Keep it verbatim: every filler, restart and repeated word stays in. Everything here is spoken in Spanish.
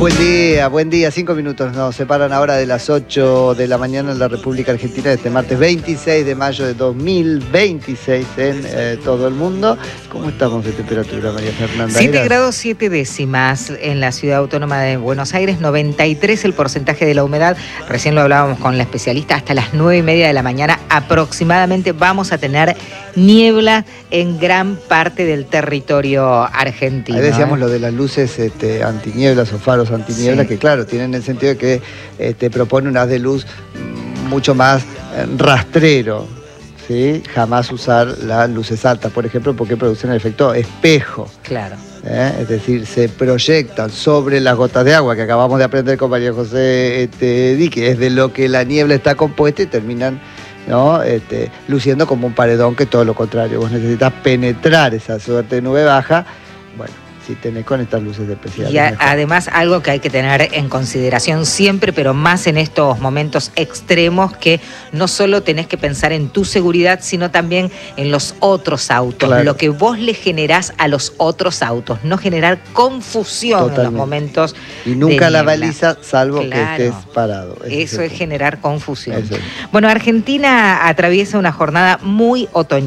Buen día, buen día. Cinco minutos nos separan ahora de las ocho de la mañana en la República Argentina, este martes veintiséis de mayo de dos mil veintiséis en eh, todo el mundo. ¿Cómo estamos de temperatura, María Fernanda? siete grados siete décimas en la Ciudad Autónoma de Buenos Aires, noventa y tres el porcentaje de la humedad. Recién lo hablábamos con la especialista, hasta las nueve y media de la mañana aproximadamente vamos a tener niebla en gran parte del territorio argentino. Ahí decíamos ¿eh? lo de las luces este, antinieblas o faros antinieblas, sí, que claro, tienen el sentido de que este, propone un haz de luz mucho más eh, rastrero, ¿sí? Jamás usar las luces altas, por ejemplo, porque producen el efecto espejo. Claro. ¿Eh? Es decir, se proyectan sobre las gotas de agua, que acabamos de aprender con María José este, Di, que es de lo que la niebla está compuesta, y terminan, ¿no? este, luciendo como un paredón, que todo lo contrario. Vos necesitas penetrar esa suerte de nube baja, bueno, si tenés con estas luces especiales. Y a, además algo que hay que tener en consideración siempre, pero más en estos momentos extremos, que no solo tenés que pensar en tu seguridad, sino también en los otros autos, claro, lo que vos le generás a los otros autos, no generar confusión. Totalmente. En los momentos y nunca de la niebla. Baliza, salvo claro, que estés parado. Ese Eso es, es generar confusión. Eso es. Bueno, Argentina atraviesa una jornada muy otoñal.